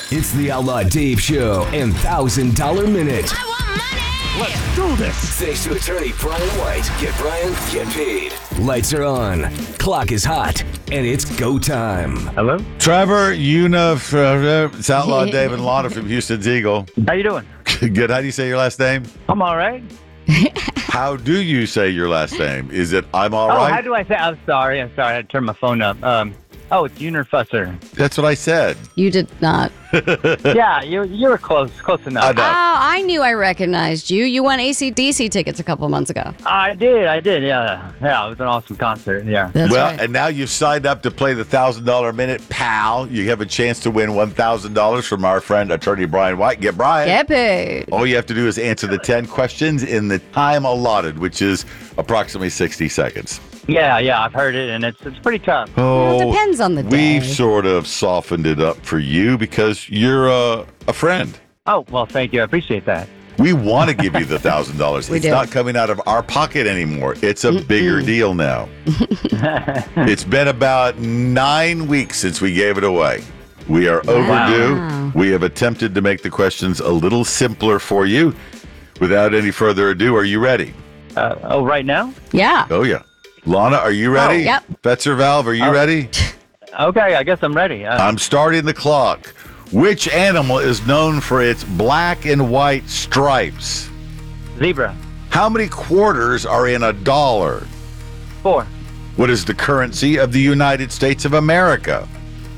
It's the Outlaw Dave Show and $1,000 Minute. I want money! Let's do this. Thanks to attorney Brian White. Get Brian, get paid. Lights are on. Clock is hot. And it's go time. Hello? Trevor, it's Outlaw Dave and Lana from Houston's Eagle. How you doing? Good. How do you say your last name? I'm all right. How do you say your last name? Is it I'm all How right? do I say? I'm sorry. I had to turn my phone up. It's Unifusser. That's what I said. You did not. Yeah, you were close enough. I know. Oh, I knew I recognized you. You won AC/DC tickets a couple months ago. I did. Yeah, it was an awesome concert. Yeah. That's Well, right. and now you've signed up to play the $1,000 Minute, pal. You have a chance to win $1,000 from our friend, attorney Brian White. Get Brian. Get paid. All you have to do is answer the 10 questions in the time allotted, which is approximately 60 seconds. Yeah, I've heard it, and it's pretty tough. Oh, Well, it depends on the day. We've sort of softened it up for you because you're a friend. Oh, well, thank you. I appreciate that. We want to give you the $1,000. We It's do. not coming out of our pocket anymore. It's a bigger deal now. It's been about 9 weeks since we gave it away. We are overdue. Wow. We have attempted to make the questions a little simpler for you. Without any further ado, are you ready? Right now? Yeah. Oh, yeah. Lana, are you ready? yep. Fetzer Valve, are you ready? Okay, I guess I'm ready. I'm starting the clock. Which animal is known for its black and white stripes? Zebra. How many quarters are in a dollar? 4. What is the currency of the United States of America?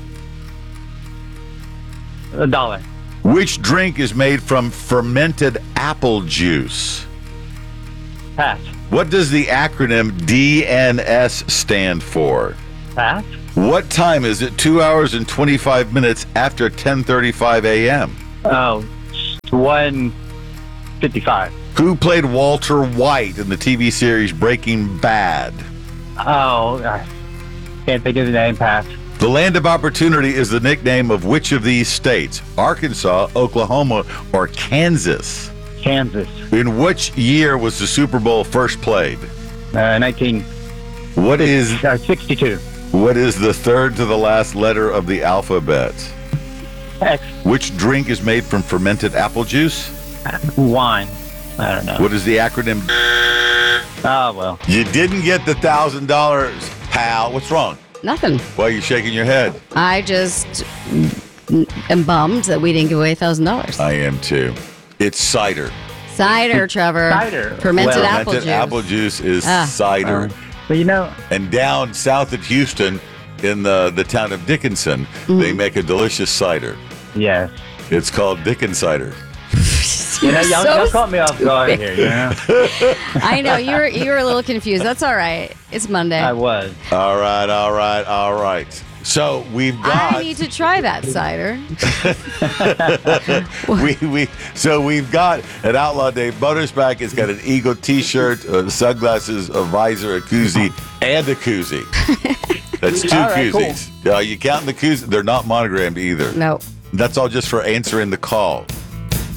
$1. Which drink is made from fermented apple juice? Pass. What does the acronym DNS stand for? Pass. What time is it 2 hours and 25 minutes after 10:35 a.m.? 1:55. Who played Walter White in the TV series Breaking Bad? I can't think of the name. Pass. The Land of Opportunity is the nickname of which of these states? Arkansas, Oklahoma, or Kansas? Kansas. In which year was the Super Bowl first played? 1962. What is the third to the last letter of the alphabet? X. Which drink is made from fermented apple juice? Wine. I don't know. What is the acronym? Oh, well. You didn't get the $1,000, pal. What's wrong? Nothing. Why are you shaking your head? I just am bummed that we didn't give away $1,000. I am too. It's cider. Cider, Trevor. Cider. Fermented Well, apple Fermented juice. apple juice is cider. But And down south of Houston, in the town of Dickinson, they make a delicious cider. yes. It's called Dickens cider. Y'all caught me off guard here, I know you were a little confused. That's all right. It's Monday. I was. All right. So we've got I need to try that cider. we've got an Outlaw Dave Motorsback. It's got an Eagle T-shirt, sunglasses, a visor, a koozie, and a koozie. That's 2 All right, koozies. You counting the koozies? They're not monogrammed either. No. That's all just for answering the call.